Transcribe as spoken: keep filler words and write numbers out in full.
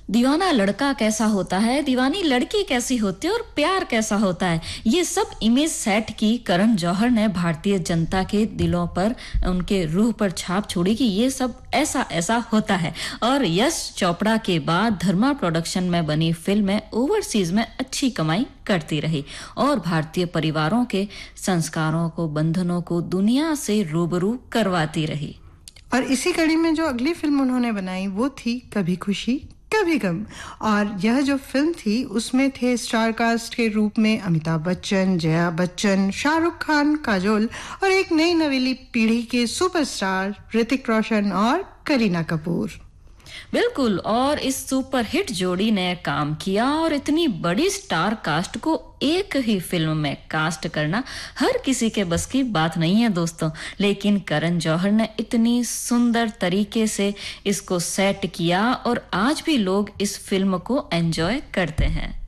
दीवाना लड़का कैसा होता है, दीवानी लड़की कैसी होती है और प्यार कैसा होता है, ये सब इमेज सेट की करण जौहर ने भारतीय जनता के दिलों पर, उनके रूह पर छाप छोड़ी कि ये सब ऐसा ऐसा होता है। और यश चोपड़ा के बाद धर्मा प्रोडक्शन में बनी फिल्में ओवरसीज में अच्छी कमाई करती रही और भारतीय परिवारों के संस्कारों को, बंधनों को दुनिया से रूबरू करवाती रही। और इसी कड़ी में जो अगली फिल्म उन्होंने बनाई वो थी कभी खुशी कभी गम। और यह जो फिल्म थी उसमें थे स्टार कास्ट के रूप में अमिताभ बच्चन, जया बच्चन, शाहरुख खान, काजोल और एक नई नवेली पीढ़ी के सुपरस्टार ऋतिक रोशन और करीना कपूर। बिल्कुल, और इस सुपरहिट जोड़ी ने काम किया और इतनी बड़ी स्टार कास्ट को एक ही फिल्म में कास्ट करना हर किसी के बस की बात नहीं है दोस्तों, लेकिन करण जौहर ने इतनी सुंदर तरीके से इसको सेट किया और आज भी लोग इस फिल्म को एंजॉय करते हैं।